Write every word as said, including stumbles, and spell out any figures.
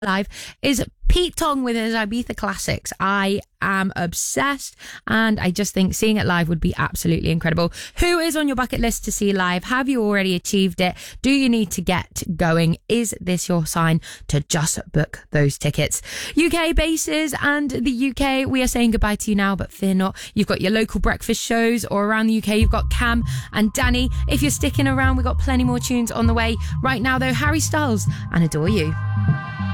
Live is Pete Tong with his Ibiza Classics. I am obsessed and I just think seeing it live would be absolutely incredible. Who is on your bucket list to see live? Have you already achieved it? Do you need to get going? Is this your sign to just book those tickets? U K bases and the U K, we are saying goodbye to you now, but fear not. You've got your local breakfast shows, or around the U K you've got Cam and Danny. If you're sticking around, we've got plenty more tunes on the way. Right now though, Harry Styles and Adore You.